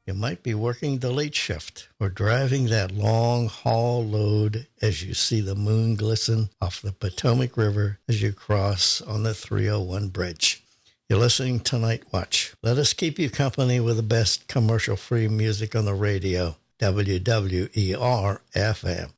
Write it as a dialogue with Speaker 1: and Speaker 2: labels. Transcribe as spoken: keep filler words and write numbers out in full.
Speaker 1: You might be working the late shift or driving that long haul load as you see the moon glisten off the Potomac River as you cross on the three oh one bridge. You're listening to Night Watch. Let us keep you company with the best commercial-free music on the radio. W W E R F M.